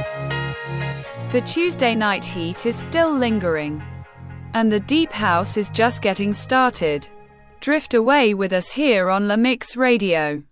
The Tuesday night heat is still lingering, and the deep house is just getting started. Drift away with us here on La Mix Radio.